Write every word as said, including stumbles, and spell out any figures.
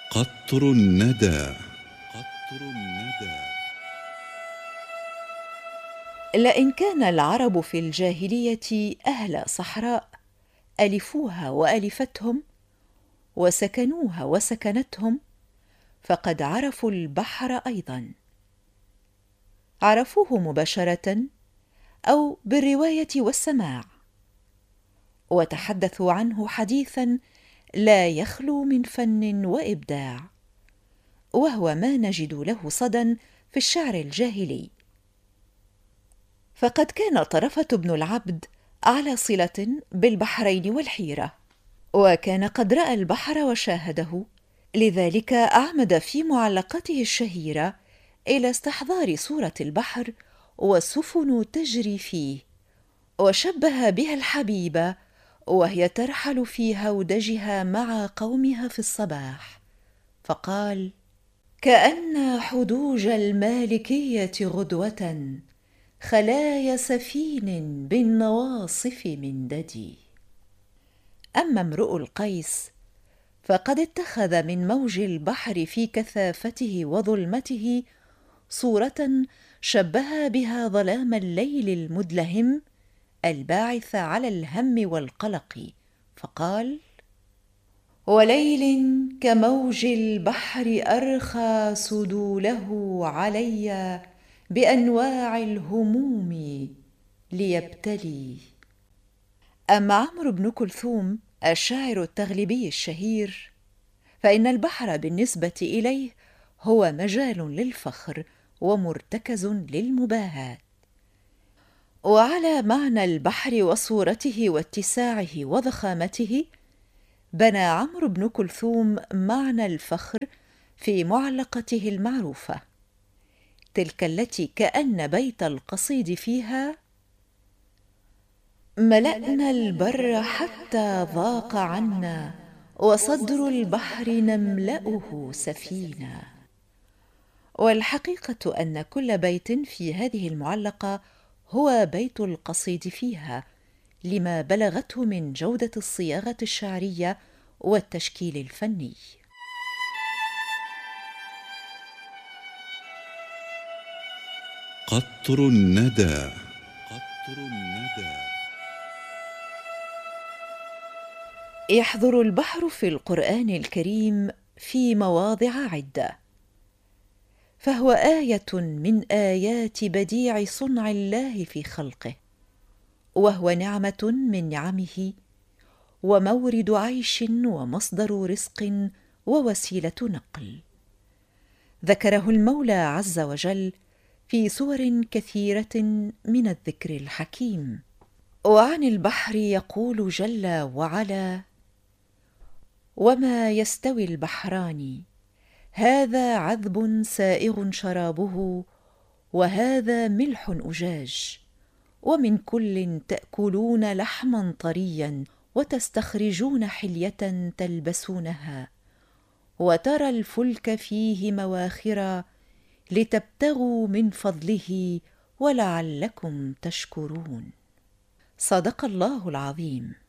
قطر الندى. قطر الندى. لئن كان العرب في الجاهلية أهل صحراء ألفوها وألفتهم وسكنوها وسكنتهم، فقد عرفوا البحر أيضا، عرفوه مباشرة أو بالرواية والسماع، وتحدثوا عنه حديثا لا يخلو من فن وإبداع، وهو ما نجد له صدى في الشعر الجاهلي. فقد كان طرفة بن العبد على صلة بالبحرين والحيرة، وكان قد رأى البحر وشاهده، لذلك أعمد في معلقته الشهيرة إلى استحضار صورة البحر والسفن تجري فيه، وشبه بها الحبيبة وهي ترحل في هودجها مع قومها في الصباح، فقال: كأن حدوج المالكية غدوة، خلايا سفين بالنواصف من ددي. أما امرؤ القيس فقد اتخذ من موج البحر في كثافته وظلمته صورة شبه بها ظلام الليل المدلهم الباعث على الهم والقلق، فقال: وليل كموج البحر أرخى سدوله علي بأنواع الهموم ليبتلي. أما عمرو بن كلثوم الشاعر التغلبي الشهير، فإن البحر بالنسبة إليه هو مجال للفخر ومرتكز للمباهاة. وعلى معنى البحر وصورته واتساعه وضخامته بنى عمرو بن كلثوم معنى الفخر في معلقته المعروفة، تلك التي كأن بيت القصيد فيها: ملأنا البر حتى ضاق عنا وصدر البحر نملأه سفينا. والحقيقة أن كل بيت في هذه المعلقة هو بيت القصيد فيها، لما بلغته من جودة الصياغة الشعرية والتشكيل الفني. قطر الندى. قطر الندى. يحضر البحر في القرآن الكريم في مواضع عدة، فهو آية من آيات بديع صنع الله في خلقه، وهو نعمة من نعمه، ومورد عيش ومصدر رزق ووسيلة نقل. ذكره المولى عز وجل في سور كثيرة من الذكر الحكيم. وعن البحر يقول جل وعلا: وما يستوي البحران هذا عذب سائغ شرابه وهذا ملح أجاج ومن كل تأكلون لحما طريا وتستخرجون حلية تلبسونها وترى الفلك فيه مواخر لتبتغوا من فضله ولعلكم تشكرون. صدق الله العظيم.